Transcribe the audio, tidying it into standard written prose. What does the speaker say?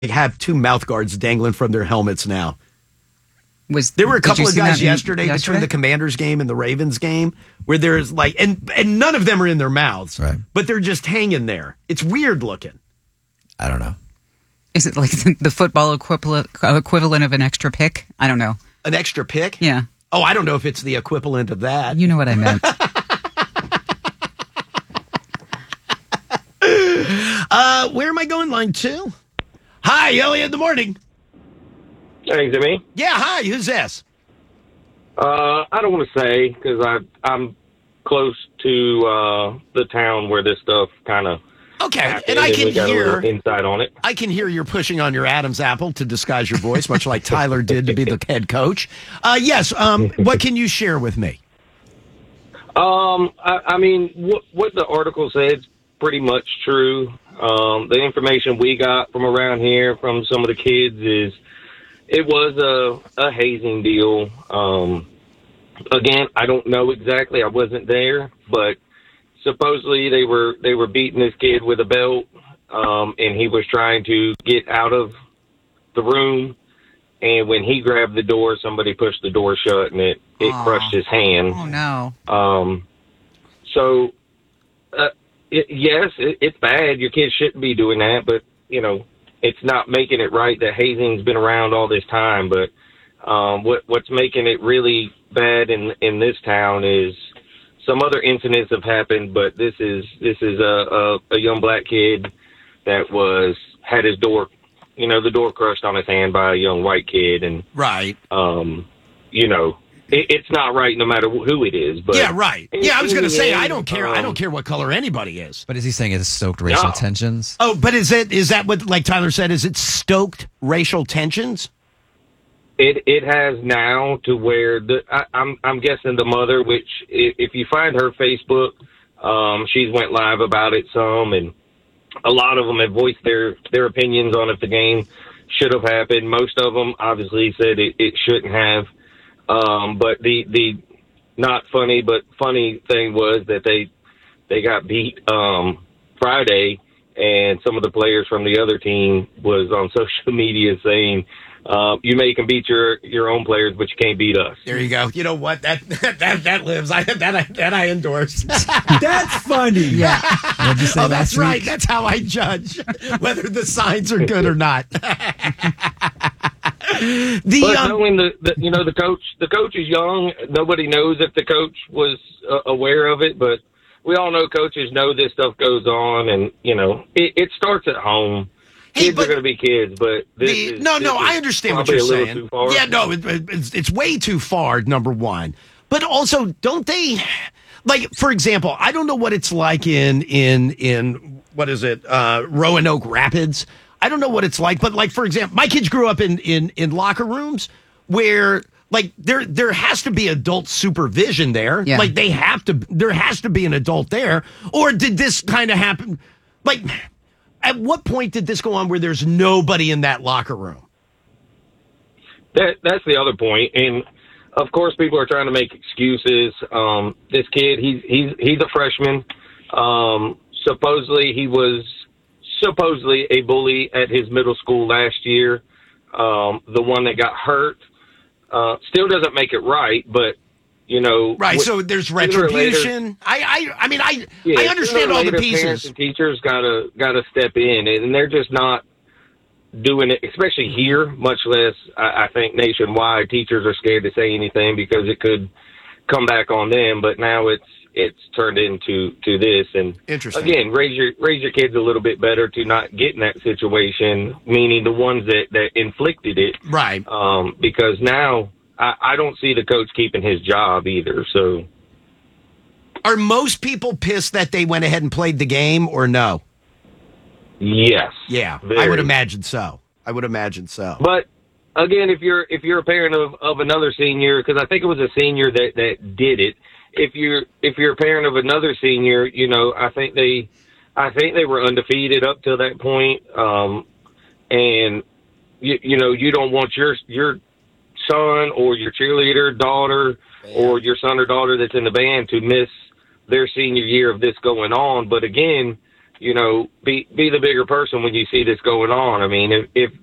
have two mouth guards dangling from their helmets now. There were a couple of guys yesterday between the Commanders game and the Ravens game where there's like, and none of them are in their mouths, right, but they're just hanging there. It's weird looking. I don't know. Is it like the football equivalent of an extra pick? I don't know. An extra pick? Yeah. Oh, I don't know if it's the equivalent of that. You know what I meant. Where am I going? Line 2? Hi, Elliot, in the morning. Hey, is it me? Yeah, hi, who's this? I don't want to say because I'm close to the town where this stuff kind of okay, and I can hear insight on it. I can hear you're pushing on your Adam's apple to disguise your voice, much like Tyler did to be the head coach. Yes, what can you share with me? I mean, what the article said is pretty much true. The information we got from around here from some of the kids is it was a hazing deal. Again, I don't know exactly. I wasn't there, but supposedly they were beating this kid with a belt, and he was trying to get out of the room. And when he grabbed the door, somebody pushed the door shut, and it crushed his hand. Oh no! Yes, it's bad. Your kids shouldn't be doing that, but it's not making it right that hazing's been around all this time. But what's making it really bad in this town is some other incidents have happened, but this is a young black kid that had his door, the door crushed on his hand by a young white kid, and right, it's not right no matter who it is. But yeah, right. Yeah, I was going to say I don't care. I don't care what color anybody is. But is he saying it's stoked racial tensions? Oh, but is that what, like Tyler said? Is it stoked racial tensions? It has now to where I'm guessing the mother, which if you find her Facebook, she's went live about it some, and a lot of them have voiced their opinions on if the game should have happened. Most of them obviously said it shouldn't have. But the not funny but funny thing was that they got beat Friday, and some of the players from the other team was on social media saying, you may can beat your own players, but you can't beat us. There you go. You know what? That lives. That I endorse. That's funny. Yeah. Oh, that's right. That's how I judge whether the signs are good or not. Knowing the coach is young. Nobody knows if the coach was aware of it, but we all know coaches know this stuff goes on, and it starts at home. Kids are going to be kids, but I understand what you're saying. Too far. Yeah, no, it's way too far. Number one, but also, don't they? Like, for example, I don't know what it's like in what is it, Roanoke Rapids. I don't know what it's like, but like, for example, my kids grew up in locker rooms where like there has to be adult supervision there. Yeah. Like there has to be an adult there. Or did this kind of happen? Like, at what point did this go on where there's nobody in that locker room? That's the other point. And of course, people are trying to make excuses. This kid, he's a freshman. Supposedly he was a bully at his middle school last year. The one that got hurt still doesn't make it right, but right. So there's retribution. I mean, I understand all the pieces. Parents and teachers gotta step in, and they're just not doing it, especially here. Much less, I think nationwide, teachers are scared to say anything because it could come back on them. But now it's turned into this, and interesting. Again, raise your kids a little bit better to not get in that situation, meaning the ones that inflicted it, right? Because now I don't see the coach keeping his job either. So, are most people pissed that they went ahead and played the game, or no? Yes. Yeah, very. I would imagine so. But again, if you're a parent of another senior, because I think it was a senior that did it. If you're a parent of another senior, I think they were undefeated up till that point, and you don't want your son or your cheerleader daughter or your son or daughter that's in the band to miss their senior year of this going on. But again, be the bigger person when you see this going on. I mean, if